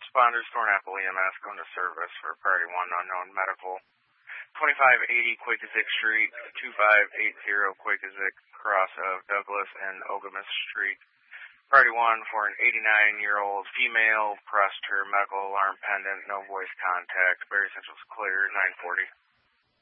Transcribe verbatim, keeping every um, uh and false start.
responders, Thornapple E M S, going to service for Priority one Unknown Medical. twenty-five eighty Quakezik Street, twenty-five eighty Quakezik, cross of Douglas and Ogamis Street. Priority one for an eighty-nine-year-old female, pressed her medical alarm pendant, no voice contact. Berry Central's clear, nine forty.